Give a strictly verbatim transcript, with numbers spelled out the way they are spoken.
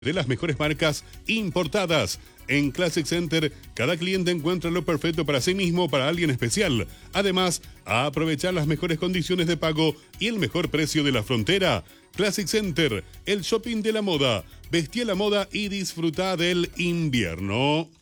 de las mejores marcas importadas. En Classic Center, cada cliente encuentra lo perfecto para sí mismo o para alguien especial. Además, a aprovechar las mejores condiciones de pago y el mejor precio de la frontera. Classic Center, el shopping de la moda. Vestí a la moda y disfruta del invierno.